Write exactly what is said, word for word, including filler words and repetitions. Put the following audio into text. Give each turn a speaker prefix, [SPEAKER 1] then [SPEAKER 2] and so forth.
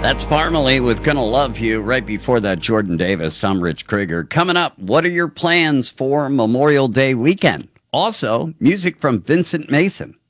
[SPEAKER 1] That's Parmalee with Gonna Love You. Right before that, Jordan Davis. I'm Rich Krieger. Coming up, what are your plans for Memorial Day weekend? Also, music from Vincent Mason.